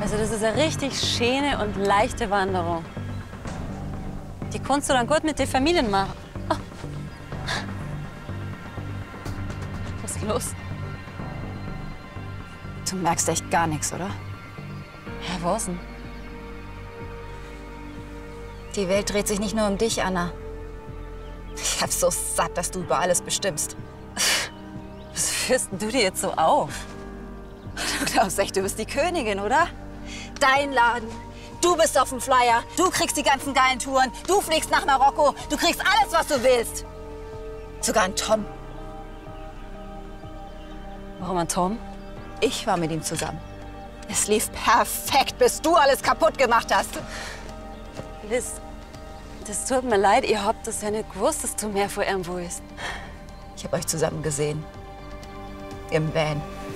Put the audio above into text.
Also das ist eine richtig schöne und leichte Wanderung. Die kannst du dann gut mit den Familien machen. Oh. Was ist los? Du merkst echt gar nichts, oder? Herr was denn? Die Welt dreht sich nicht nur um dich, Anna. Ich hab so satt, dass du über alles bestimmst. Was führst denn du dir jetzt so auf? Du glaubst echt, du bist die Königin, oder? Dein Laden. Du bist auf dem Flyer. Du kriegst die ganzen geilen Touren. Du fliegst nach Marokko. Du kriegst alles, was du willst. Sogar ein Tom. Warum ein Tom? Ich war mit ihm zusammen. Es lief perfekt, bis du alles kaputt gemacht hast. Liz, das tut mir leid. Ihr habt das ja nicht gewusst, dass du mehr vor ihm willst. Ich habe euch zusammen gesehen. Im Van.